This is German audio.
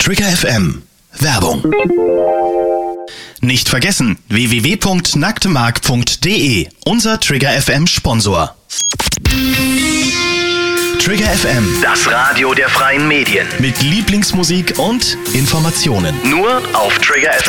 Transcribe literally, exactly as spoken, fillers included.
Trigger F M. Werbung. Nicht vergessen, w w w punkt nacktemark punkt d e, unser Trigger F M Sponsor. Trigger F M, das Radio der freien Medien. mit Lieblingsmusik und Informationen. Nur auf Trigger F